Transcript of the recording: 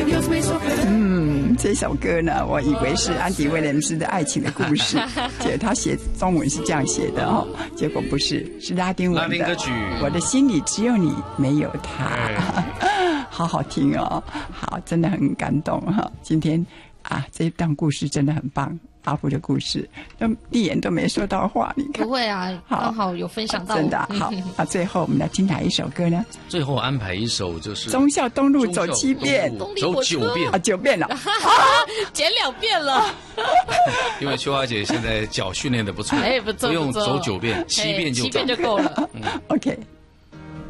这首歌呢，我以为是安迪威廉斯的爱情的故事，结果他写中文是这样写的哦，结果不是，是拉丁文的。 拉丁歌曲。 我的心里只有你，没有他，好好听哦，好，真的很感动哈。今天啊，这段故事真的很棒。阿福的故事，丽妍都没说到话，你看。 不会啊，刚好有分享到我。 真的好。那最后我们来听哪一首歌呢？ 最后安排一首就是忠孝东路走7遍， 走9遍啊，9遍了， 减2遍了。 因为秋华姐现在脚训练的不错， 不错， 不用走9遍，7遍就 7遍就够了。 OK。